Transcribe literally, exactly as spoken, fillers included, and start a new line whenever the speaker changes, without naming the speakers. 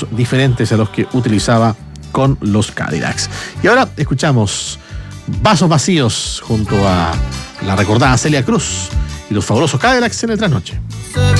sonidos diferentes a los que utilizaba con los Cadillacs. Y ahora escuchamos Vasos Vacíos junto a la recordada Celia Cruz y los fabulosos Cadillacs en el trasnoche.